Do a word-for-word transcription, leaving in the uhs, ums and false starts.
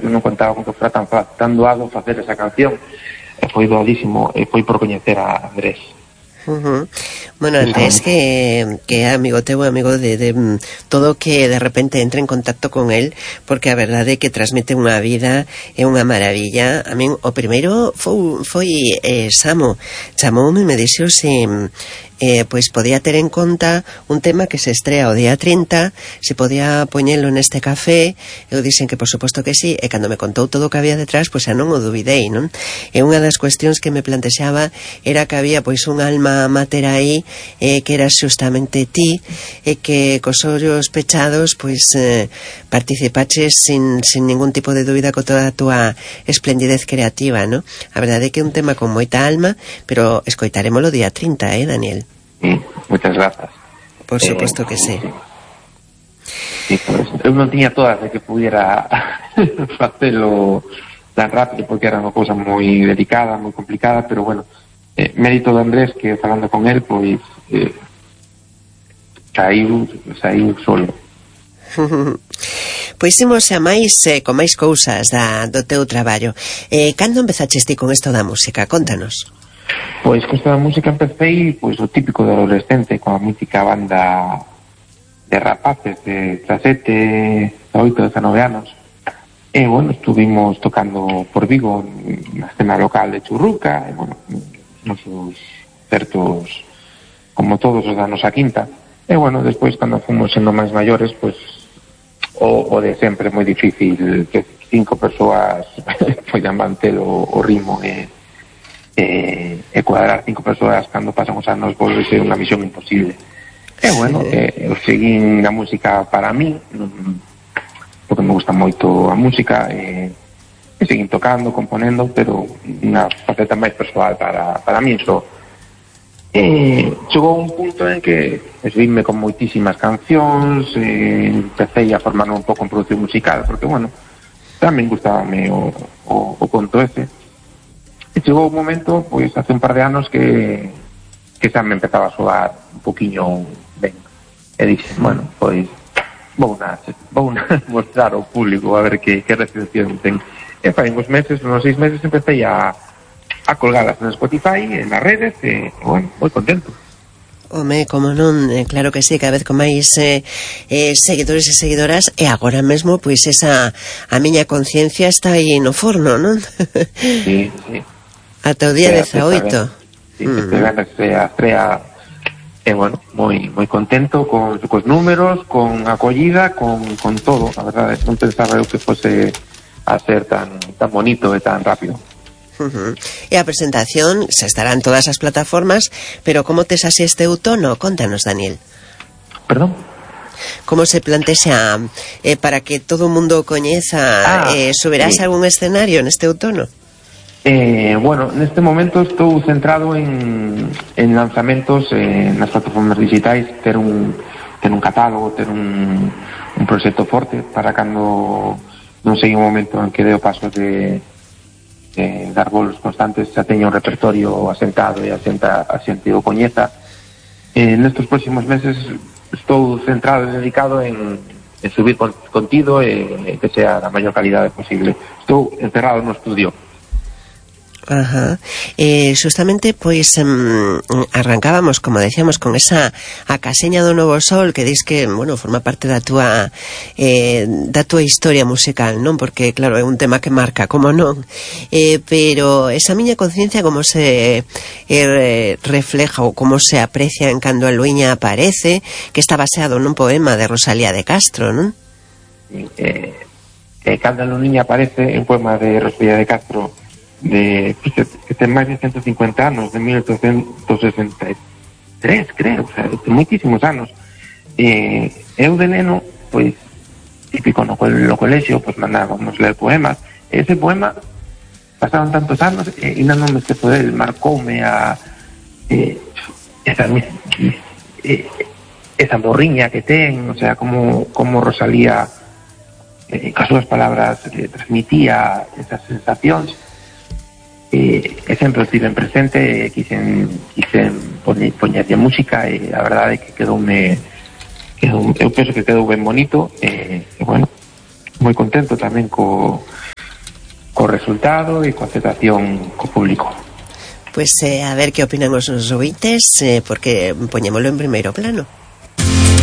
non contaba con que fora tan, tan doado facer esa canción, e foi doadísimo, e foi por coñecer a Andrés. Uh-huh. Bueno, Andrés, que, que é amigo teu, amigo de, de todo, que de repente entre en contacto con él, porque a verdade é que transmite unha vida, é unha maravilla. A min o primeiro foi, foi eh, Samo, chamoume e me dixo se eh, pois podía ter en conta un tema que se estrea o día trinta, se podía poñelo neste café. Eu dixen que por suposto que sí, e cando me contou todo o que había detrás, pois xa non o dubidei, non? E unha das cuestións que me plantexaba era que había pois un alma mater aí, eh, que era justamente ti, e que cos ollos pechados pois eh, participaches sin, sin ningún tipo de dúbida con toda a túa esplendidez creativa, non? A verdade é que é un tema con moita alma, pero escoitarémolo día trinta, eh, Daniel? Sí, moitas grazas. Por suposto eh, que sí. Sí, pues, eu non tiña todas de que pudiera facelo tan rápido, porque era unha cousa moi delicada, moi complicada, pero bueno, eh, mérito de Andrés, que falando con él, pois eh, saiu, saiu solo. Pois imos a máis eh, con máis cousas da, do teu traballo. Eh, cando empezaches ti con isto da música? Contanos. Pois con isto da música empecé, pois o típico de adolescente, con a mítica banda de rapaces de dezasete, dezaoito, dezanove anos. E, bueno, estuvimos tocando por Vigo na escena local de Churruca, e, bueno, nos certos, como todos os da nosa quinta. E, bueno, despois, cando fomos sendo máis maiores, pois, o, o de sempre, moi difícil que cinco persoas poidan manter o, o ritmo e, e, e cuadrar cinco persoas cando pasan os anos volve ser unha misión imposible. E, bueno, eh, eu seguín a música para mí, porque me gusta moito a música, e, e seguín tocando, componendo, pero unha faceta máis persoal para, para mí só. E chegou un punto en que esvíme con moitísimas cancións, e empecé a formarme un pouco en producción musical, porque, bueno, tamén gustábame o, o, o conto ese. E chegou un momento, pois, hace un par de anos que que xa me empezaba a soar un poquinho ben. E dixen, bueno, pois vou na, vou na mostrar ao público a ver que, que recepción ten. E fai uns meses, uns seis meses, empecé a, a colgadas en Spotify, en las redes, e, bueno, moi contento. Home, como non, eh, claro que sí, cada vez con máis eh, eh, seguidores e seguidoras, e agora mesmo, pois, esa, a miña conciencia está aí no forno, non? Sí, sí. Ata o día dezaoito. Sí, mm. Este a estrea, e, bueno, moi moi contento con cos números, con a acollida, con, con todo. A verdade, non pensaba eu que fose a ser tan tan bonito e tan rápido. Uh-huh. E a presentación se estará en todas as plataformas, pero como tes así este outono? Contanos, Daniel. Perdón? Como se plantexa eh, para que todo o mundo coñeza? Ah, eh, subirás sí. algún escenario neste outono? Eh, bueno, neste momento estou centrado en, en lanzamentos eh, nas plataformas digitais, ter un, ter un catálogo, ter un, un proxecto forte para cando non sei un momento en que deo paso de, de dar bolos constantes, xa teña un repertorio asentado e a xente o coñeza. Eh, nestes próximos meses estou centrado e dedicado en, en subir contido e que sea da maior calidade posible. Estou encerrado no estudio. Ajá. Eh, justamente, pois um, arrancábamos, como decíamos, con esa a caseña do Novo Sol, que dis que, bueno, forma parte da túa eh, da túa historia musical, non? Porque, claro, é un tema que marca, como non? Eh, pero esa miña conciencia como se eh, refleja ou como se aprecia en cando a Luiña aparece, que está baseado nun poema de Rosalía de Castro, non? Eh, eh, cando a Luiña aparece, un poema de Rosalía de Castro de que ten máis de ciento cincuenta anos, de mil oitocentos sesenta e tres, creo, o sea, de moitísimos anos. Eh, eu de neno, pois, típico no, no colexio, pois mandábamos ler poemas, e ese poema pasaron tantos anos e ainda non me esquezo del, marcoume a eh, esa eh, esa morriña que ten, o sea, como, como Rosalía eh, cas súas palabras eh, transmitía esas sensacións. E, e sempre o tive presente e quixen, quixen poñerlle música e a verdade é que quedoume quedou, eu penso que quedou ben bonito e, e bueno, moi contento tamén co, resultado e coa aceptación co público. Pois pues, eh, a ver que opinan os nosos ouvintes, eh, porque poñémolo en primeiro plano.